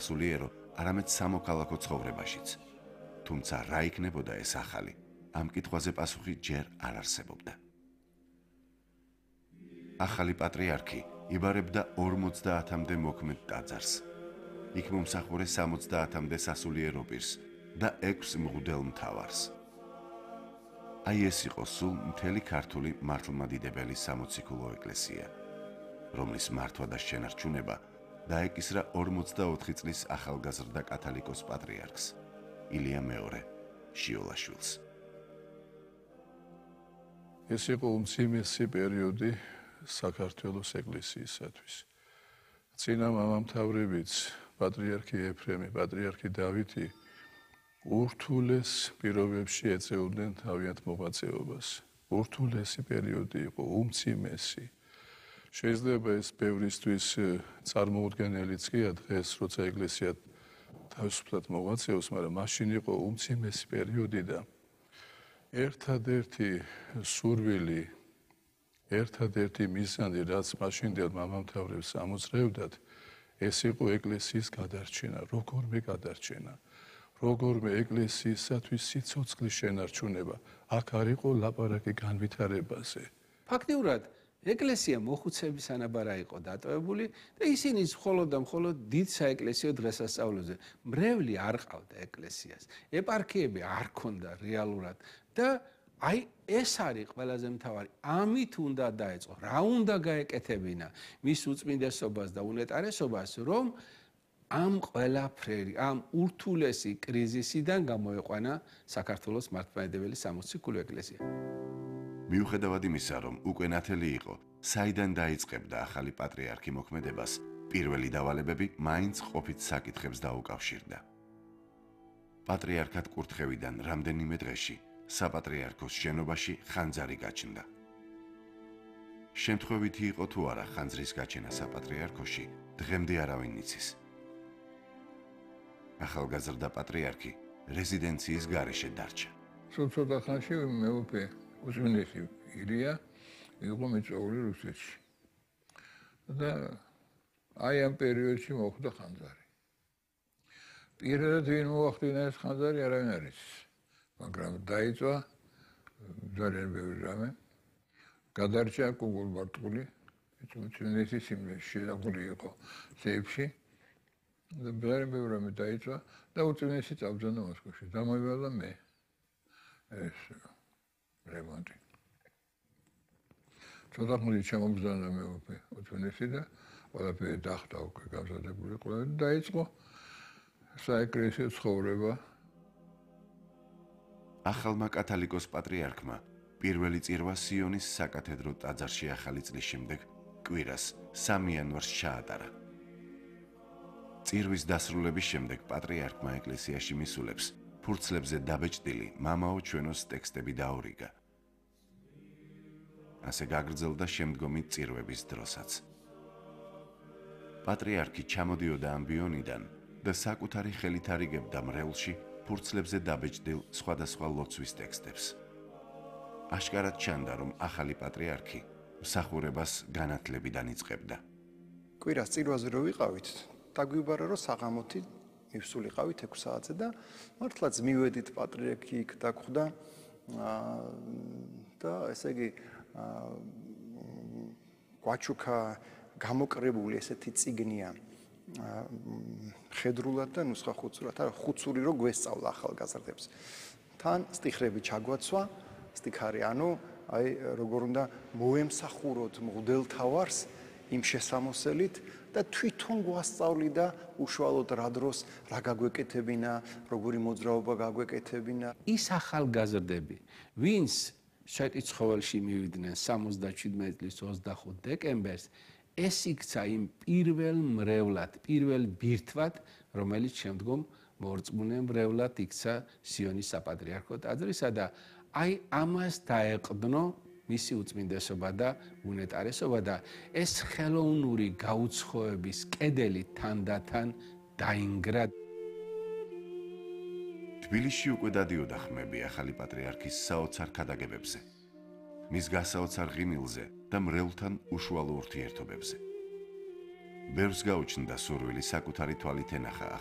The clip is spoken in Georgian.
სასულიერო, არამედ სამოქალაქო ცხოვრებაშიც. თუმცა რა იქნებოდა ეს ახალი? ამ კითხვაზე პასუხი ჯერ არ არსებობდა. ახალი პატრიარქი იბარებდა 50-მდე მოქმედ ტაძარს. იქ მომსახურე 70-მდე სასულიერო პირს და 6 მღვდელ მთავარს. აი ეს იყო სულ მთელი ქართული მართლმადიდებელი სამოციქულო ეკლესია, რომლის მართვა და შენარჩუნება დაეკისრა 44 წლის ახალგაზრდა კათალიკოს პატრიარქს, ილია მეორე შიოლაშვილს. ეს იყო უმციმესი პერიოდი საქართველოს ეკლესიისათვის. წინა მამამთავრებიც, პატრიარქი ეფრემი, პატრიარქი დავითი ურთულეს პირობებში ეწეოდნენ თავიანთ მოღვაწეობას. ურთულესი პერიოდი იყო, უმციმესი. შეიძლება ეს ბევრისთვის წარმოუდგენელიც კი დღეს, როცა ეკლესია თავისუფლად მოღვაწეობს, მაგრამ მაშინ იყო უმციმესი პერიოდი და ერთადერთი სურვილი, ერთადერთი მიზანი, რაც მაშინდელ მამამთავრებს ამოძრეებდათ, ეს იყო ეკლესიის გადარჩენა, როგორმე გადარჩენა. როგორმე ეკლესიისათვის სიცოცხლის შენარჩუნება. აქ არ იყო ლაპარაკი განვითარებაზე. ფაქტიურად ეკლესია მოხუცების ანაბარა იყო დატოვებული და ისინი მხოლოდ და მხოლოდ დიდ საეკლესიო დღესასწაულებზე. მრევლი არ ყავდა ეკლესიას. ეპარქიები არ ქონდა რეალურად და აი ეს არის ყველაზე მთავარი. ამით უნდა დაეწყო. რა უნდა გაეკეთებინა მის უწმინდესობას და უნეტარესობას, რომ ამ ყველაფერი, ამ ურთულესი კრიზისიდან გამოეყვანა საქართველოს მართლმადიდებელი სამოციქულო ეკლესია. მიუხედავად იმისა, რომ უკვე ნათელი იყო, საიდან დაიწყებდა ახალი პატრიარქი მოქმედებას, პირველი დავალებები მაინც ყოფით საკითხებს დაუკავშირდა. პატრიარქად კურთხევიდან რამდენიმე დღეში საპატრიარქოს შენობაში ხანძარი გაჩნდა. შემთხვევითი იყო თუ არა ხანძრის გაჩენა საპატრიარქოში, დღემდე არავინ იცის. ახალგაზრდა პატრიარქი რეზიდენციის გარეშე დარჩა. სულ ცოტა ხანში მეუფე უზენესი ილია იყო მიწვეული რუსეთში. და აი ამ პერიოდში მოხდა ხანძარი. პირველად ვინ მოახდინა ეს ხანძარი არავინ არ იცის. მაგრამ დაიწვა ძალიან ბევრი რამე. გადარჩა კუგულბარტყული, უზენესი სიმღერაში შედაგული იყო სეიფში. და ძალიან ბევრი რამე დაიწვა და უზენესი წავძანა მოსკოვში. დამოივალა მე ეს რემონტი. ცოტა ხანი ჩამომბრძანა მეუფე უზენესი და ყველაფერი დახტა უკვე გამზადებული ყველა და დაიწყო საეკლესიო ცხოვრება. ახალმა კათალიკოს პატრიარქმა პირველი წირვა სიონის საკათედრო ტაძარში ახალი წლის შემდეგ კვირას 3 იანვარს ჩაატარა. წირვის დასრულების შემდეგ პატრიარქმა ეკლესიაში მისულებს ფურცლებზე დაბეჭდილი მამაო ჩვენოს ტექსტები დაურიგა. ასე გაგრძელდა შემდგომი წირვების დროსაც. პატრიარქი ჩამოდიოდა ამბიონიდან და საკუთარი ხელით არიგებდა მრევლში ფურცლებზე დაბეჭდილ სხვადასხვა ლოცვის ტექსტებს. აშკარად ჩანდა, რომ ახალი პატრიარქი მსახურებას განათლებიდან იწყებდა. კვირას წირვაზე რო ვიყავით, დაგვიბარა რომ საღამოთი მივსულიყავით 6 საათზე და მართლაც მივედით პატრიარქი იქ დაგხვდა და ესე იგი გვაჩუქა გამოკრებული ესეთი წიგნია ხედრულად და ნუსხა ხუცურად, არა ხუცური რო გვესწავლა ახალგაზრდებს. თან სტიხრები ჩაგვაცვა, სტიქარი, ანუ აი როგორ უნდა მოემსახუროთ მღვდელთავარს იმ შესამოსელით და თვითონ გვასწავლიდა უშუალოდ რა დროს რა გაგვეკეთებინა, როგორი მოძრაობა გაგვეკეთებინა. ის ახალგაზრდები, ვინც შეტიცხოველში მივიდნენ 77 წლის 25 დეკემბერს, ეს იქცა იმ პირველ მრევლად, პირველ ბირთვად, რომელიც შემდგომ მორწმუნე მრევლად იქცა სიონის საპატრიარქო ტაძრისა და აი ამას დაეყდნო მისი უწმინდესობა და უნეტარესობა და ეს ხელოვნური გაუცხოების კედელი თანდათან დაინგრა. თბილისში უკვე დადიოდა ხმები ახალი პატრიარქის საოცარ ქადაგებებზე, მის გასაოცარ ღიმილზე და მრევლთან უშუალო ურთიერთობებზე. ბევრს გაუჩნდა სურვილი საკუთარი თვალით ენახა